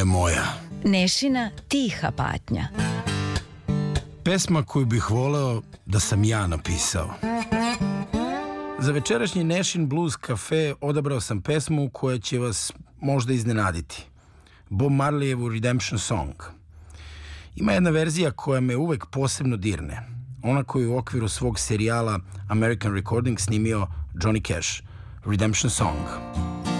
je moja. Nešina tiha patnja. Pesma koju bih voleo da sam ja napisao. Za večerašnji Nešin Blues Cafe odabrao sam pesmu koja će vas možda iznenaditi. Bob Marleyevu Redemption Song. Ima jedna verzija koja me uvek posebno dirne. Ona koju u okviru svog serijala American Recording snimio Johnny Cash. Redemption Song.